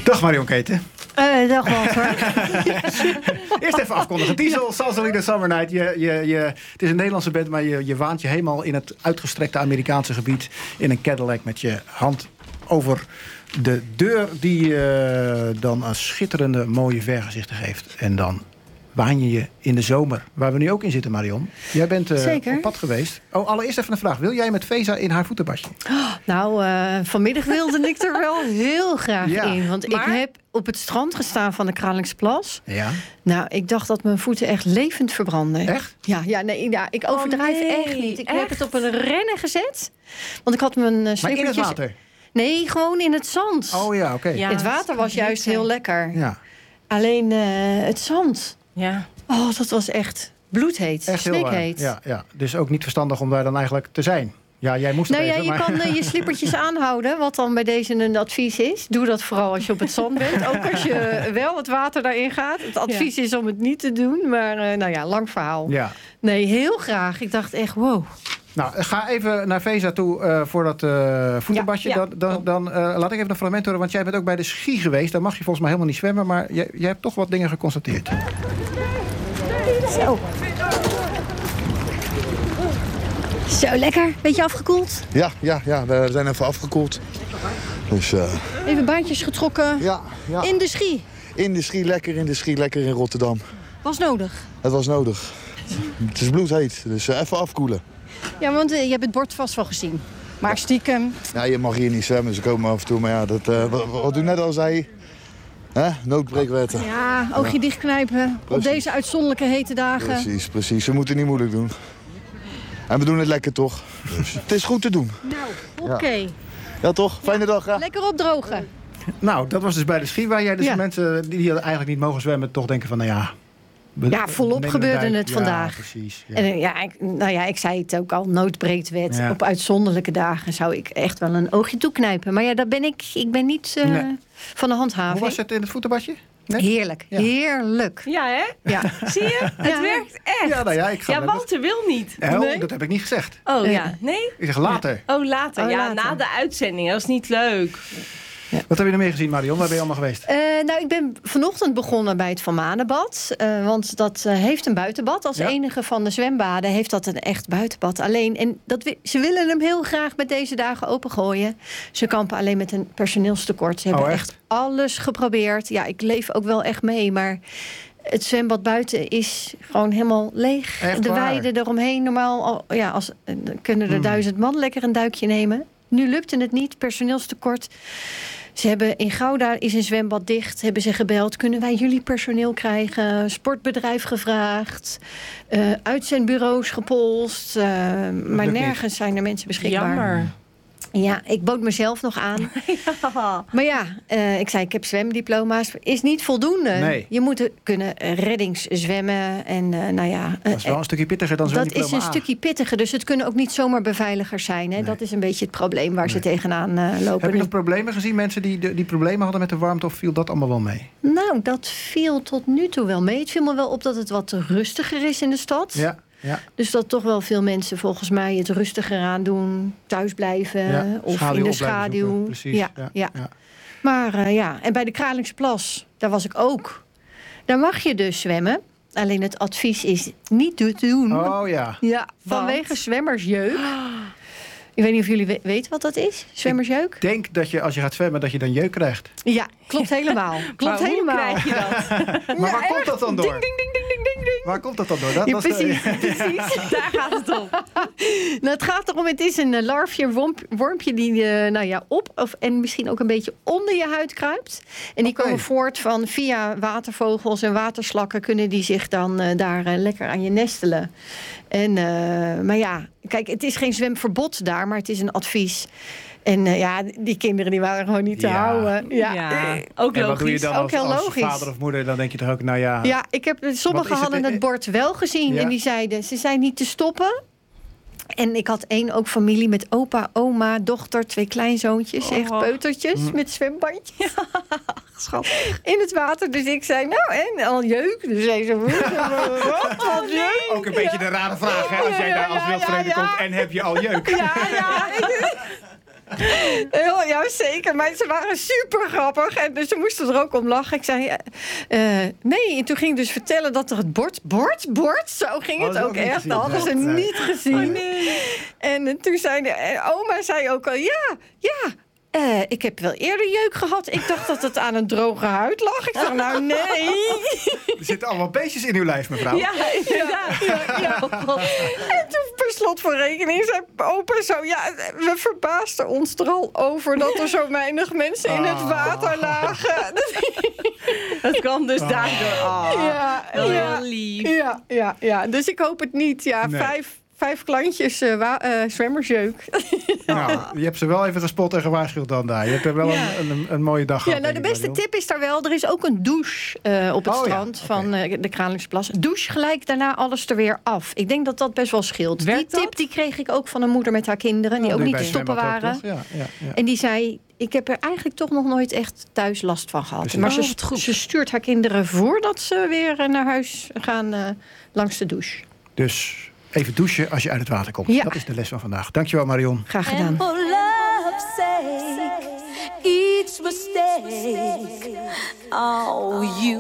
Dag Marion Keten. Dag Walter. Eerst even afkondigen. Diesel, Salsaline Summer Night. Het is een Nederlandse band, maar je waant je helemaal in het uitgestrekte Amerikaanse gebied. In een Cadillac met je hand over de deur die dan een schitterende mooie vergezichten geeft. En dan waan je in de zomer, waar we nu ook in zitten, Marion. Jij bent op pad geweest. Oh, allereerst even een vraag. Wil jij met Veza in haar voetenbadje? Vanmiddag wilde ik er wel heel graag in. Want ik heb op het strand gestaan van de Kralingsplas. Ja. Nou, ik dacht dat mijn voeten echt levend verbranden. Echt? Ja, ik overdrijf echt niet. Ik heb het op een rennen gezet. Want ik had mijn slippertjes... Maar in het water? Nee, gewoon in het zand. Oh ja, oké. Ja, het water was juist heel lekker. Ja. Alleen het zand. Ja. Oh, dat was echt bloedheet. Echt heel snikheet. Ja. Dus ook niet verstandig om daar dan eigenlijk te zijn. Ja, jij moest Je kan je slippertjes aanhouden, wat dan bij deze een advies is. Doe dat vooral als je op het zand bent. Ook als je wel het water daarin gaat. Het advies is om het niet te doen. Maar lang verhaal. Ja. Nee, heel graag. Ik dacht echt, wow. Nou, ga even naar Veza toe voor dat voetenbadje. Ja. Dan laat ik even een fragment horen. Want jij bent ook bij de Schie geweest. Daar mag je volgens mij helemaal niet zwemmen. Maar jij hebt toch wat dingen geconstateerd. Zo, lekker. Beetje afgekoeld? Ja, we zijn even afgekoeld. Dus, even baantjes getrokken. Ja. In de Schie. In de Schie, lekker in Rotterdam. Was nodig. Het was nodig. Het is bloedheet, dus even afkoelen. Ja, want je hebt het bord vast wel gezien. Maar stiekem... Ja, je mag hier niet zwemmen, ze komen af en toe. Maar ja, wat u net al zei, noodbreekwetten. Ja, oogje dichtknijpen. Precies. Op deze uitzonderlijke hete dagen. Precies. We moeten niet moeilijk doen. En we doen het lekker toch. Dus het is goed te doen. Nou, oké. Ja toch? Fijne dag. Ja. Lekker opdrogen. Nou, dat was dus bij de Schie. Waar jij dus mensen die eigenlijk niet mogen zwemmen toch denken van, volop gebeurde het vandaag. Precies. Ja. En ik zei het ook al, noodbreektwet. Ja. Op uitzonderlijke dagen zou ik echt wel een oogje toeknijpen. Maar ja, daar ben ik ben niet van de handhaving. Hoe was het in het voetenbadje? Nee? Heerlijk, heerlijk. Ja, hè? Ja. Zie je? Het werkt echt. Ja, Walter wil niet. Nee? Dat heb ik niet gezegd. Oh ja, nee? Ik zeg later. Ja. Later. Na de uitzending. Dat is niet leuk. Ja. Wat heb je nog meer gezien, Marion? Waar ben je allemaal geweest? Ik ben vanochtend begonnen bij het Van Manenbad. Want dat heeft een buitenbad. Als enige van de zwembaden heeft dat een echt buitenbad. Alleen, en ze willen hem heel graag met deze dagen opengooien. Ze kampen alleen met een personeelstekort. Ze hebben echt alles geprobeerd. Ja, ik leef ook wel echt mee, maar... Het zwembad buiten is gewoon helemaal leeg. Echt de waar? weide eromheen. Normaal kunnen er 1000 man lekker een duikje nemen. Nu lukte het niet, personeelstekort. Ze hebben in Gouda is een zwembad dicht. Hebben ze gebeld, kunnen wij jullie personeel krijgen? Sportbedrijf gevraagd. Uitzendbureaus gepolst. Maar nergens zijn er mensen beschikbaar. Jammer. Ja, ik bood mezelf nog aan. Ja. Maar ik zei, ik heb zwemdiploma's. Is niet voldoende. Nee. Je moet kunnen reddingszwemmen. En dat is wel een stukje pittiger dan zwemdiploma. Dat is een stukje pittiger. Dus het kunnen ook niet zomaar beveiligers zijn. Hè? Nee. Dat is een beetje het probleem waar ze tegenaan lopen. Heb je nog problemen gezien? Mensen die problemen hadden met de warmte? Of viel dat allemaal wel mee? Nou, dat viel tot nu toe wel mee. Het viel me wel op dat het wat rustiger is in de stad. Ja. Dus dat toch wel veel mensen volgens mij het rustiger aan doen. Thuis blijven of in de schaduw. Precies. Ja. Maar en bij de Kralingse Plas, daar was ik ook. Daar mag je dus zwemmen. Alleen het advies is niet te doen. Oh ja. Ja, vanwege zwemmersjeuk. Ik weet niet of jullie weten wat dat is, zwemmersjeuk. Ik denk dat je als je gaat zwemmen dat je dan jeuk krijgt. Ja, klopt helemaal. Hoe krijg je dat? Maar waar komt dat dan door? Ding, ding, ding, ding, ding, ding. Waar komt dat dan door? Precies. Daar gaat het om. Het gaat erom, het is een larfje, een wormpje die en misschien ook een beetje onder je huid kruipt. En die komen voort via watervogels en waterslakken kunnen die zich dan daar lekker aan je nestelen. En, kijk, het is geen zwemverbod daar, maar het is een advies. En die kinderen die waren gewoon niet te houden. Ja, ook logisch. En wat doe je dan ook heel als logisch. vader of moeder? Dan denk je toch ook, Ja, sommigen hadden het bord wel gezien. En die zeiden, ze zijn niet te stoppen. En ik had ook familie met opa, oma, dochter, 2 kleinzoontjes. Echt peutertjes met zwembandjes. Schattig. In het water. Dus ik zei, en al jeuk. Dus zei ze, wat jeuk? Ook een beetje de rare vraag, hè? Als jij daar als wildvreemde komt en heb je al jeuk? Ja. Ja, zeker. Maar ze waren super grappig. En dus ze moesten er ook om lachen. Ik zei, nee. En toen ging ik dus vertellen dat er het bord. Zo ging het ook echt. Dat hadden ze niet gezien. Nee. En toen zei oma zei ook al, ja. Ik heb wel eerder jeuk gehad. Ik dacht dat het aan een droge huid lag. Ik dacht, nou nee. Er zitten allemaal beestjes in uw lijf, mevrouw. Ja, inderdaad. Ja. En toen per slot van rekening zei opa zo... Ja, we verbaasden ons er al over dat er zo weinig mensen in het water lagen. Dat kwam dus daardoor. Heel lief. Ja. Dus ik hoop het niet. Ja, Nee. 5 klantjes zwemmersjeuk. Nou, je hebt ze wel even gespot en gewaarschuwd dan daar. Je hebt er wel een mooie dag gehad. Ja, nou, de denk ik, beste Marion. tip is daar wel... Er is ook een douche op het strand van de Kralingsplas. Douche gelijk daarna alles er weer af. Ik denk dat dat best wel scheelt. Werkt Die tip dat? die kreeg ik ook van een moeder met haar kinderen... die ook Doe je niet bij te het stoppen zwembad ook, waren. toch? Ja. En die zei... Ik heb er eigenlijk toch nog nooit echt thuis last van gehad. Precies. Maar wat goed. ze stuurt haar kinderen voordat ze weer naar huis gaan langs de douche. Dus even douchen als je uit het water komt. Ja. Dat is de les van vandaag. Dankjewel, Marion. Graag gedaan. And for love's sake, each mistake, oh, you